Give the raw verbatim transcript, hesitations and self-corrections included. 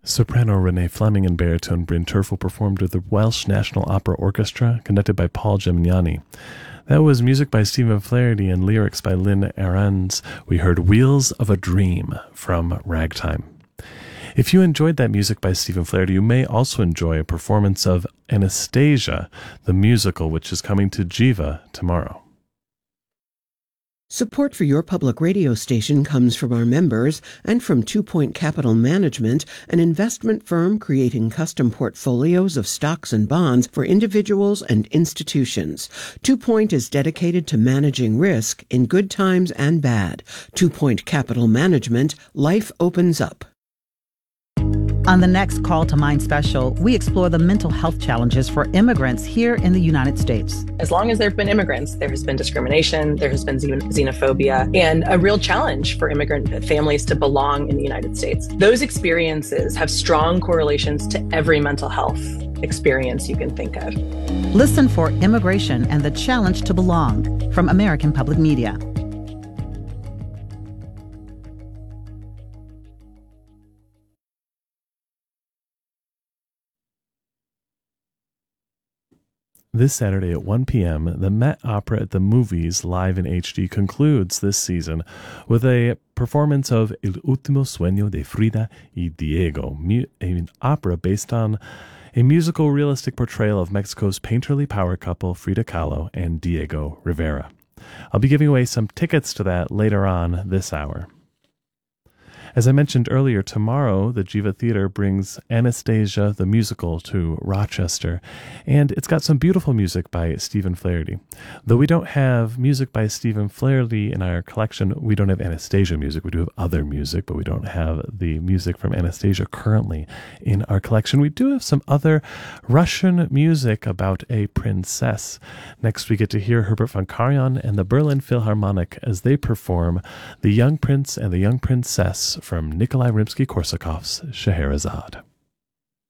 Soprano Renee Fleming and baritone Bryn Terfel performed with the Welsh National Opera Orchestra, conducted by Paul Gemignani. That was music by Stephen Flaherty and lyrics by Lynn Ahrens. We heard Wheels of a Dream from Ragtime. If you enjoyed that music by Stephen Flaherty, you may also enjoy a performance of Anastasia, the musical, which is coming to Jiva tomorrow. Support for your public radio station comes from our members and from Two Point Capital Management, an investment firm creating custom portfolios of stocks and bonds for individuals and institutions. Two Point is dedicated to managing risk in good times and bad. Two Point Capital Management, life opens up. On the next Call to Mind special, we explore the mental health challenges for immigrants here in the United States. As long as there have been immigrants, there has been discrimination, there has been xenophobia, and a real challenge for immigrant families to belong in the United States. Those experiences have strong correlations to every mental health experience you can think of. Listen for Immigration and the Challenge to Belong from American Public Media. This Saturday at one p.m., the Met Opera at the Movies live in H D concludes this season with a performance of El Último Sueño de Frida y Diego, an opera based on a musical realistic portrayal of Mexico's painterly power couple Frida Kahlo and Diego Rivera. I'll be giving away some tickets to that later on this hour. As I mentioned earlier, tomorrow the Jiva Theater brings Anastasia the musical to Rochester, and it's got some beautiful music by Stephen Flaherty. Though we don't have music by Stephen Flaherty in our collection, we don't have Anastasia music. We do have other music, but we don't have the music from Anastasia currently in our collection. We do have some other Russian music about a princess. Next we get to hear Herbert von Karajan and the Berlin Philharmonic as they perform The Young Prince and the Young Princess from Nikolai Rimsky-Korsakov's Scheherazade.